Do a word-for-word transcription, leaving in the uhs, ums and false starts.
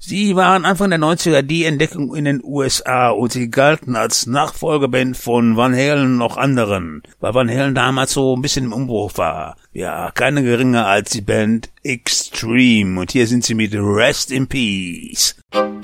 Sie waren Anfang der neunziger die Entdeckung in den U S A und sie galten als Nachfolgeband von Van Halen und noch anderen, weil Van Halen damals so ein bisschen im Umbruch war. Ja, keine geringer als die Band Extreme und hier sind sie mit Rest in Peace.